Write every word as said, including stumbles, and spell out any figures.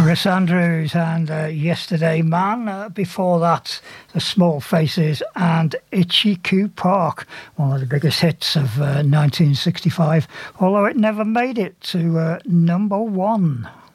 Chris Andrews and uh, Yesterday Man. Uh, before that, The Small Faces and Itchy Coo Park, one of the biggest hits of uh, nineteen sixty-five, although it never made it to uh, number one.